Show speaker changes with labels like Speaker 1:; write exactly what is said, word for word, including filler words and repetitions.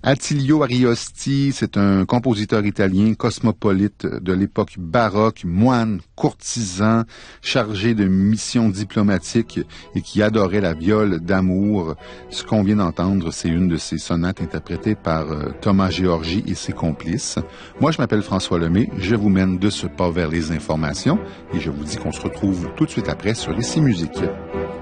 Speaker 1: Attilio Ariosti, c'est un compositeur italien cosmopolite de l'époque baroque, moine, courtisan, chargé de missions diplomatiques et qui adorait la viole d'amour. Ce qu'on vient d'entendre, c'est une de ses sonates interprétées par euh, Thomas Georgi et ses complices. Moi, je m'appelle François Lemay, je vous mène de ce pas vers les informations et je vous dis qu'on se retrouve tout de suite après sur Ici Musique.